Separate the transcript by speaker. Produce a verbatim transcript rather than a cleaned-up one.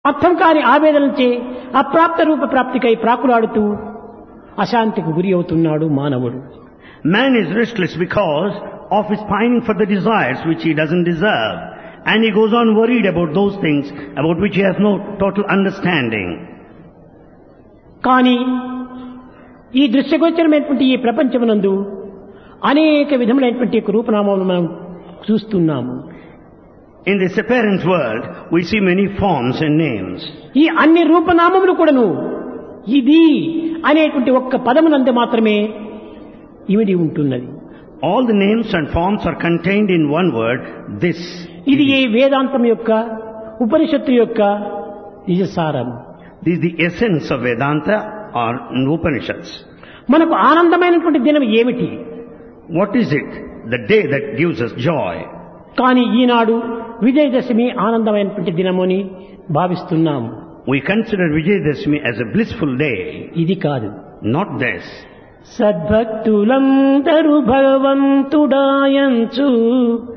Speaker 1: అర్థం కాని ఆవేదనచే అప్రాప్త రూప ప్రాప్తికై ప్రాకులాడుతూ అశాంతికి గురి అవుతున్నాడు మానవుడు.
Speaker 2: Man is restless because of his pining for the desires which he doesn't deserve, and he goes on worried about those things about which he has no total understanding.
Speaker 1: కానీ ఈ దృశ్యగోచరమైనటువంటి ఈ ప్రపంచమునందు అనేక విధములైనటువంటి రూపనామాలను మనం చూస్తున్నాము.
Speaker 2: In this apparent world, we see many forms and names.
Speaker 1: ఈ అన్ని రూపనామములు కూడాను ఇది అనేటువంటి ఒక్క పదమునందు మాత్రమే ఇమిడి ఉంటున్నది.
Speaker 2: All the names and forms are contained in one word, this.
Speaker 1: ఇది ఈ వేదాంతం యొక్క ఉపనిషత్తు యొక్క నిజసారం.
Speaker 2: This is the essence of Vedanta or Upanishads.
Speaker 1: మనకు ఆనందమైనటువంటి దినం ఏమిటి?
Speaker 2: What is it? The day that gives us joy.
Speaker 1: కానీ ఈనాడు విజయదశమి ఆనందమైనటువంటి దినమని భావిస్తున్నాము.
Speaker 2: We consider Vijayadashmi as a blissful day.
Speaker 1: ఇది కాదు.
Speaker 2: Not this.
Speaker 1: సద్భక్తులందరూ భగవంతుడాయంచు